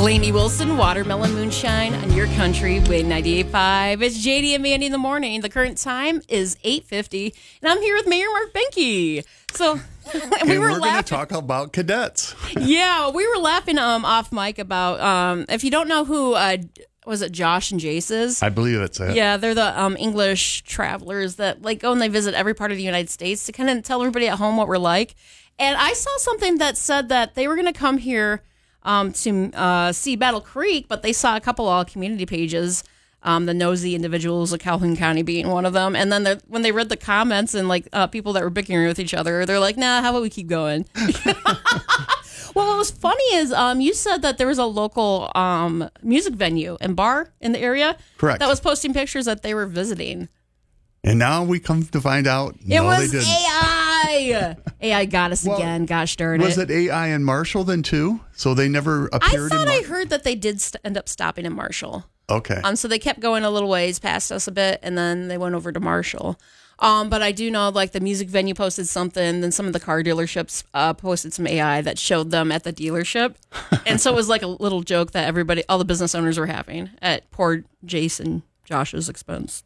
Lainey Wilson, Watermelon Moonshine on your country with 98.5. It's JD and Mandy in the morning. The current time is 8:50, and I'm here with Mayor Mark Benke. So we're going to talk about cadets. Yeah, we were laughing off mic about if you don't know who was it Josh and Jace is? I believe it's it. Yeah, they're the English travelers that like go and they visit every part of the United States to kind of tell everybody at home what we're like. And I saw something that said that they were going to come here to see Battle Creek, but they saw a couple of community pages, the nosy individuals of Calhoun County being one of them. And then when they read the comments and like people that were bickering with each other, they're like, nah, how about we keep going? Well, what was funny is you said that there was a local music venue and bar in the area. Correct. That was posting pictures that they were visiting. And now we come to find out, it no, was they didn't. AI. AI got us again. Gosh darn it. Was it AI in Marshall then too? So they never appeared in I heard that they did end up stopping in Marshall. Okay. So they kept going a little ways past us a bit, and then they went over to Marshall. But I do know, like, the music venue posted something, then some of the car dealerships posted some AI that showed them at the dealership. And so it was like a little joke that all the business owners were having at poor Jason Josh's expense.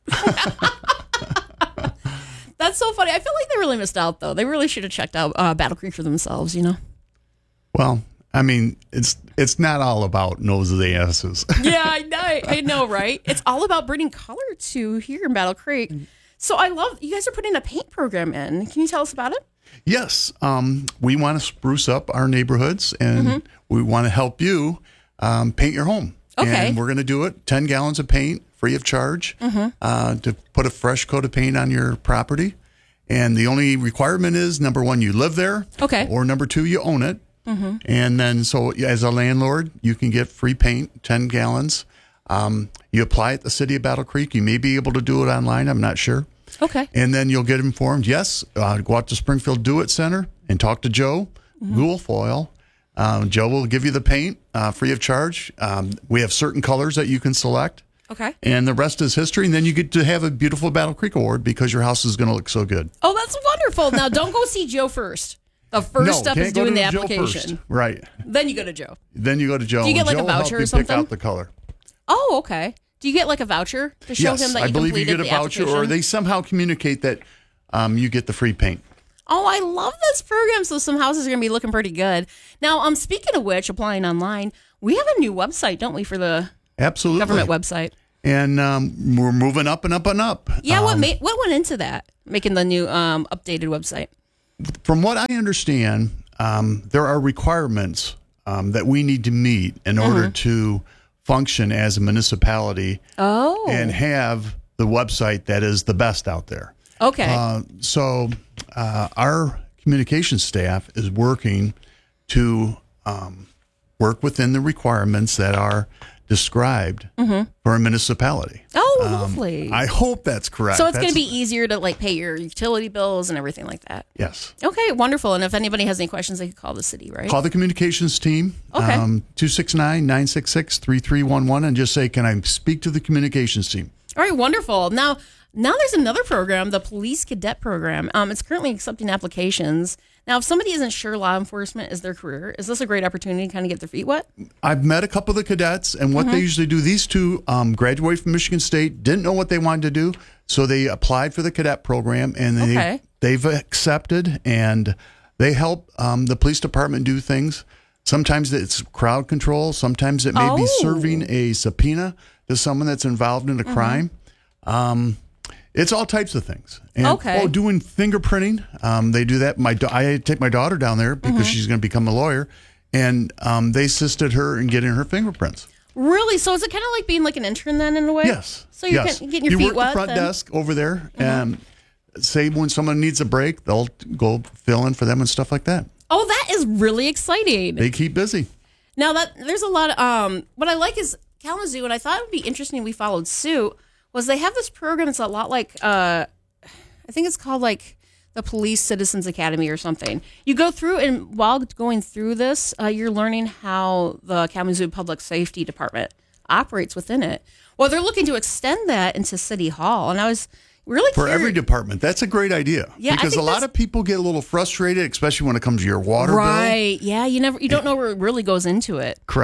That's so funny. I feel like they really missed out, though. They really should have checked out Battle Creek for themselves, you know? Well, I mean, it's not all about noses and asses. Yeah, I know, right? It's all about bringing color to here in Battle Creek. So I love, you guys are putting a paint program in. Can you tell us about it? Yes. We want to spruce up our neighborhoods, and we want to help you paint your home. Okay. And we're going to do it, 10 gallons of paint, free of charge, to put a fresh coat of paint on your property. And the only requirement is, number one, you live there. Okay. Or number two, you own it. And then, so as a landlord, you can get free paint, 10 gallons. You apply at the city of Battle Creek. You may be able to do it online. I'm not sure. Okay. And then you'll get informed. Yes, go out to Springfield Do It Center and talk to Joe Guilfoyle. Joe will give you the paint free of charge. We have certain colors that you can select. Okay. And the rest is history. And then you get to have a beautiful Battle Creek Award because your house is going to look so good. Oh, that's wonderful. Now, don't go see Joe first. The first step is doing the application. Right. Then you go to Joe. Then you go to Joe. Do you get like Joe a voucher or something? Pick out the color. Oh, okay. Do you get like a voucher to show him that you completed the application? Yes, I believe you get a voucher, or they somehow communicate that you get the free paint. Oh, I love this program. So some houses are going to be looking pretty good. Now, speaking of which, applying online, we have a new website, don't we, for the government website? And we're moving up and up and up. Yeah, what went into that, making the new updated website? From what I understand, there are requirements that we need to meet in order to function as a municipality and have the website that is the best out there. Okay. So our communications staff is working to work within the requirements that are described for a municipality. Oh, lovely. I hope that's correct. So it's going to be easier to like pay your utility bills and everything like that. Yes. Okay, wonderful. And if anybody has any questions, they can call the city, right? Call the communications team, 269-966-3311, and just say, can I speak to the communications team? All right, wonderful. Now there's another program, the Police Cadet Program. It's currently accepting applications. Now, if somebody isn't sure law enforcement is their career, is this a great opportunity to kind of get their feet wet? I've met a couple of the cadets, and what they usually do, these two graduated from Michigan State, didn't know what they wanted to do, so they applied for the cadet program, and they've accepted, and they help the police department do things. Sometimes it's crowd control. Sometimes it may be serving a subpoena to someone that's involved in a crime. It's all types of things. And, doing fingerprinting. They do that. I take my daughter down there because she's going to become a lawyer, and they assisted her in getting her fingerprints. Really? So is it kind of like being like an intern then in a way? Yes. So you're getting your feet wet? You work the front desk over there, and say when someone needs a break, they'll go fill in for them and stuff like that. Oh, that is really exciting. They keep busy. Now, there's a lot of, what I like is Kalamazoo, and I thought it would be interesting we followed suit, was they have this program. It's a lot like, I think it's called like the Police Citizens Academy or something. You go through, and while going through this, you're learning how the Kalamazoo Public Safety Department operates within it. Well, they're looking to extend that into City Hall, and I was really for every department. That's a great idea. Yeah, because a lot of people get a little frustrated, especially when it comes to your water bill. Right. Yeah, you don't know where it really goes into it. Correct.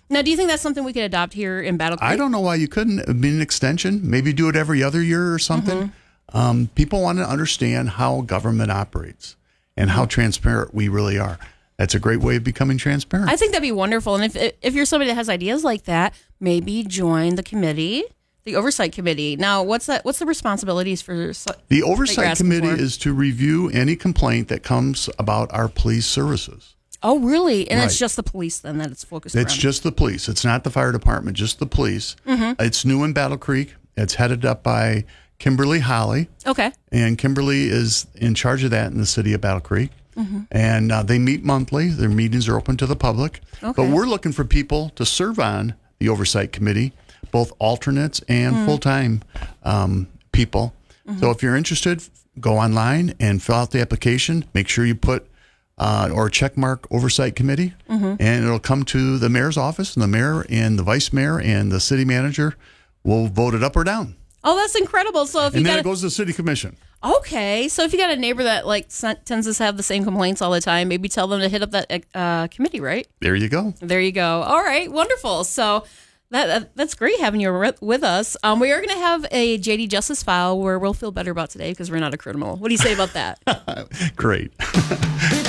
Now, do you think that's something we could adopt here in Battle Creek? I don't know why you couldn't. It'd be an extension. Maybe do it every other year or something. People want to understand how government operates and how transparent we really are. That's a great way of becoming transparent. I think that'd be wonderful. And if you're somebody that has ideas like that, maybe join the committee, the oversight committee. Now, what's the responsibilities for the oversight committee is to review any complaint that comes about our police services. Oh, really? And it's just the police then that it's focused on? It's just the police. It's not the fire department, just the police. It's new in Battle Creek. It's headed up by Kimberly Holly. Okay. And Kimberly is in charge of that in the city of Battle Creek. And they meet monthly. Their meetings are open to the public. Okay. But we're looking for people to serve on the oversight committee, both alternates and full-time people. So if you're interested, go online and fill out the application. Make sure you put or check mark oversight committee, and it'll come to the mayor's office, and the mayor and the vice mayor and the city manager will vote it up or down. Oh, that's incredible! So if and then it goes to the city commission. Okay, so if you got a neighbor that tends to have the same complaints all the time, maybe tell them to hit up that committee, right? There you go. There you go. All right, wonderful. So that's great having you with us. We are going to have a JD Justice file where we'll feel better about today because we're not a criminal. What do you say about that? Great.